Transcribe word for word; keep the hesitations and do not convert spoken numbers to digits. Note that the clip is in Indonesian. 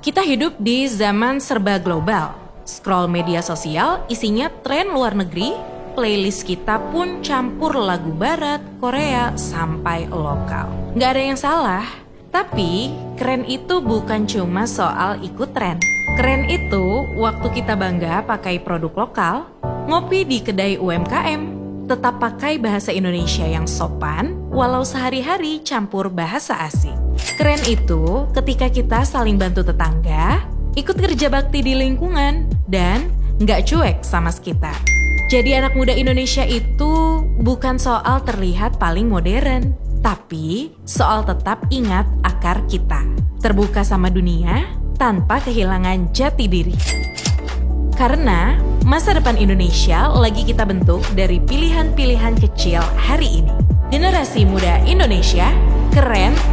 Kita hidup di zaman serba global. Scroll media sosial isinya tren luar negeri, playlist kita pun campur lagu barat, Korea, sampai lokal. Nggak ada yang salah, tapi keren itu bukan cuma soal ikut tren. Keren itu waktu kita bangga pakai produk lokal, ngopi di kedai U M K M, tetap pakai bahasa Indonesia yang sopan, walau sehari-hari campur bahasa asing. Keren itu ketika kita saling bantu tetangga, ikut kerja bakti di lingkungan, dan nggak cuek sama sekitar. Jadi anak muda Indonesia itu bukan soal terlihat paling modern, tapi soal tetap ingat akar kita. Terbuka sama dunia tanpa kehilangan jati diri. Karena masa depan Indonesia lagi kita bentuk dari pilihan-pilihan kecil hari ini. Generasi muda Indonesia, keren